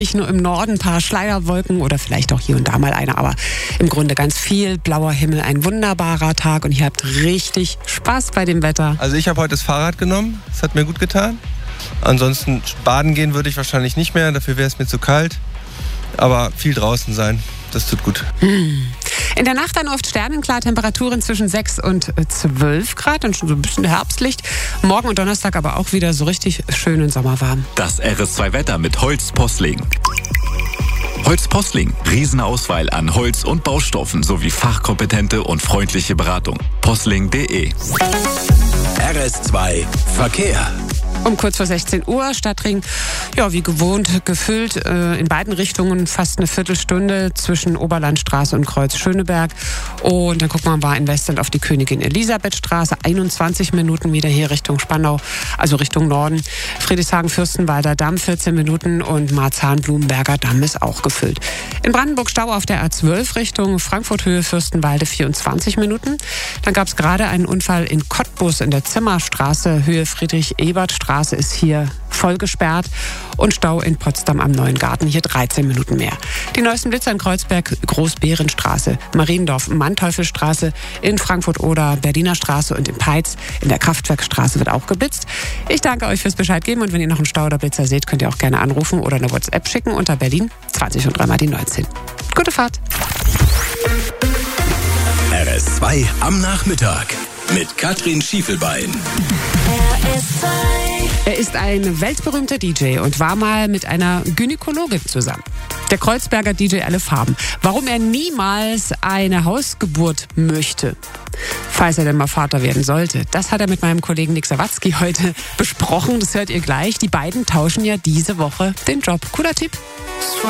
Nur im Norden ein paar Schleierwolken oder vielleicht auch hier und da mal eine, aber im Grunde ganz viel blauer Himmel, ein wunderbarer Tag und ihr habt richtig Spaß bei dem Wetter. Also ich habe heute das Fahrrad genommen, das hat mir gut getan. Ansonsten baden gehen würde ich wahrscheinlich nicht mehr, dafür wäre es mir zu kalt. Aber viel draußen sein, das tut gut. In der Nacht dann oft sternenklar, Temperaturen zwischen 6 und 12 Grad und schon so ein bisschen Herbstlicht. Morgen und Donnerstag aber auch wieder so richtig schön und sommerwarm. Das RS2-Wetter mit Holz Posling. Holz Posling. Riesenauswahl an Holz- und Baustoffen sowie fachkompetente und freundliche Beratung. Posling.de. RS2 Verkehr. Um kurz vor 16 Uhr, Stadtring, ja, wie gewohnt gefüllt, in beiden Richtungen fast eine Viertelstunde zwischen Oberlandstraße und Kreuz Schöneberg. Und dann gucken wir mal in Westend auf die Königin Elisabethstraße, 21 Minuten wieder hier Richtung Spandau, also Richtung Norden. Friedrichshagen, Fürstenwalder Damm, 14 Minuten und Marzahn-Blumenberger Damm ist auch gefüllt. In Brandenburg Stau auf der A12 Richtung Frankfurt-Höhe Fürstenwalde, 24 Minuten. Dann gab es gerade einen Unfall in Cottbus in der Zimmerstraße, Höhe Friedrich-Ebert-Straße ist hier voll gesperrt und Stau in Potsdam am Neuen Garten, hier 13 Minuten mehr. Die neuesten Blitzer in Kreuzberg, Großbeerenstraße, Mariendorf, Manteuffelstraße, in Frankfurt-Oder, Berliner Straße und in Peitz, in der Kraftwerkstraße wird auch geblitzt. Ich danke euch fürs Bescheid geben und wenn ihr noch einen Stau oder Blitzer seht, könnt ihr auch gerne anrufen oder eine WhatsApp schicken unter Berlin 20 und 3 mal die 19. Gute Fahrt! RS2 am Nachmittag mit Katrin Schiefelbein. Er ist ein weltberühmter DJ und war mal mit einer Gynäkologin zusammen. Der Kreuzberger DJ Alle Farben. Warum er niemals eine Hausgeburt möchte, falls er denn mal Vater werden sollte, das hat er mit meinem Kollegen Nick Sawatzki heute besprochen. Das hört ihr gleich. Die beiden tauschen ja diese Woche den Job. Cooler Tipp.